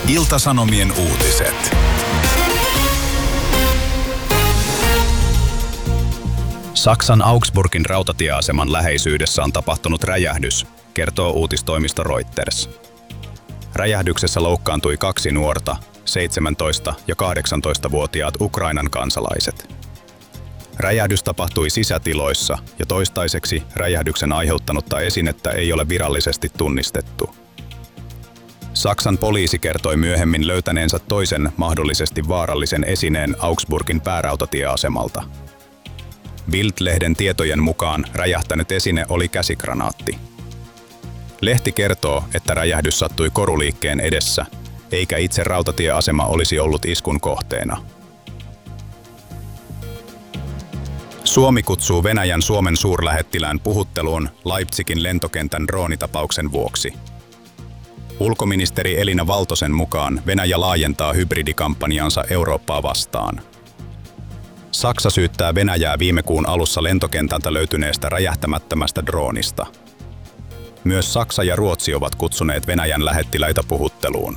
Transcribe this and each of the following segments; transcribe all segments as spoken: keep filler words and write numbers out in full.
Ilta-Sanomien uutiset. Saksan Augsburgin rautatieaseman läheisyydessä on tapahtunut räjähdys, kertoo uutistoimisto Reuters. Räjähdyksessä loukkaantui kaksi nuorta, seitsemäntoista- ja kahdeksantoistavuotiaat Ukrainan kansalaiset. Räjähdys tapahtui sisätiloissa ja toistaiseksi räjähdyksen aiheuttanutta esinettä ei ole virallisesti tunnistettu. Saksan poliisi kertoi myöhemmin löytäneensä toisen mahdollisesti vaarallisen esineen Augsburgin päärautatieasemalta. Bild-lehden tietojen mukaan räjähtänyt esine oli käsikranaatti. Lehti kertoo, että räjähdys sattui koruliikkeen edessä, eikä itse rautatieasema olisi ollut iskun kohteena. Suomi kutsuu Venäjän Suomen suurlähettilään puhutteluun Leipzigin lentokentän droonitapauksen vuoksi. Ulkoministeri Elina Valtosen mukaan Venäjä laajentaa hybridikampanjansa Eurooppaa vastaan. Saksa syyttää Venäjää viime kuun alussa lentokentältä löytyneestä räjähtämättömästä droonista. Myös Saksa ja Ruotsi ovat kutsuneet Venäjän lähettiläitä puhutteluun.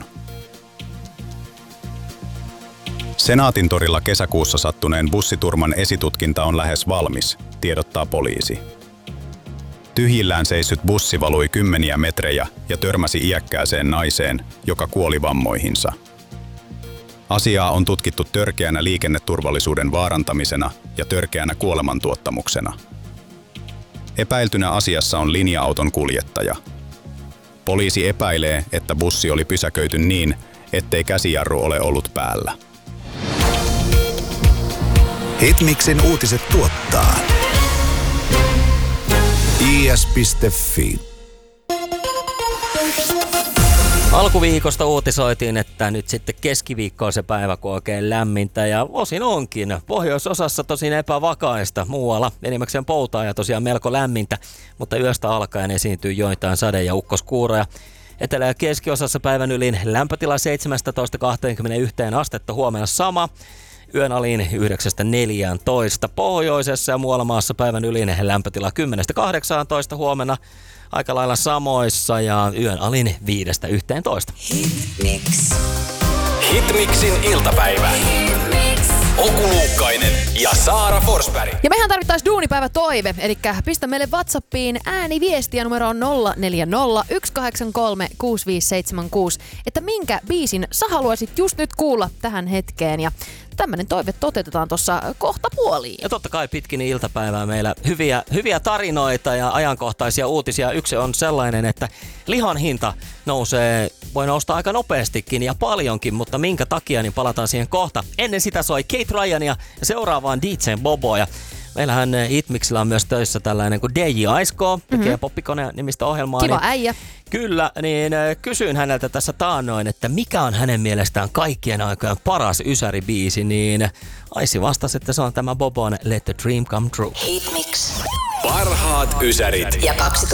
Senaatintorilla kesäkuussa sattuneen bussiturman esitutkinta on lähes valmis, tiedottaa poliisi. Tyhjillään seissyt bussi valui kymmeniä metrejä ja törmäsi iäkkääseen naiseen, joka kuoli vammoihinsa. Asiaa on tutkittu törkeänä liikenneturvallisuuden vaarantamisena ja törkeänä kuolemantuottamuksena. Epäiltynä asiassa on linja-auton kuljettaja. Poliisi epäilee, että bussi oli pysäköity niin, ettei käsijarru ole ollut päällä. Hitmixin uutiset tuottaa i s piste f i. Alkuviikosta uutisoitiin, että nyt sitten keskiviikko on se päivä, kun oikein lämmintä ja osin onkin. Pohjoisosassa tosin epävakaista, muualla enimmäkseen poutaa ja tosiaan melko lämmintä, mutta yöstä alkaen esiintyy joitain sade- ja ukkoskuuroja. Etelä- ja keskiosassa päivän ylin lämpötila seitsemästätoista kaksikymmentäyksi astetta, huomenna sama. Yön alin yhdeksästä neljääntoista. Pohjoisessa ja muualla maassa päivän ylin lämpötila kymmenestä kahdeksaantoista, huomenna aika lailla samoissa ja yön alin viidestä yhteentoista. Hitmix. Hitmixin iltapäivä. Oku Luukkainen ja Saara Forsberg. Ja mehän tarvittaisiin duunipäivä toive, eli pistä meille WhatsAppiin ääniviestiä numeroon nolla neljä nolla yksi kahdeksan kolme kuusi viisi seitsemän kuusi, että minkä biisin sä haluaisit just nyt kuulla tähän hetkeen. Ja tämmönen toive toteutetaan tuossa kohta puoliin. Ja totta kai pitkin iltapäivää meillä hyviä, hyviä tarinoita ja ajankohtaisia uutisia. Yksi on sellainen, että lihan hinta nousee, voi nousta aika nopeastikin ja paljonkin, mutta minkä takia, niin palataan siihen kohta. Ennen sitä soi Kate Ryania ja seuraavaan D J Boboa. Meillähän Hitmixillä on myös töissä tällainen kuin D J Aisko, tekee mm-hmm. Poppikone-nimistä ohjelmaa. Kiva niin, äijä. Kyllä, niin kysyin häneltä tässä taannoin, että mikä on hänen mielestään kaikkien aikojen paras ysäribiisi, niin Aisi vastasi, että se on tämä Bobon Let the Dream Come True. Hitmix. Parhaat ysärit Ja kaksituhatta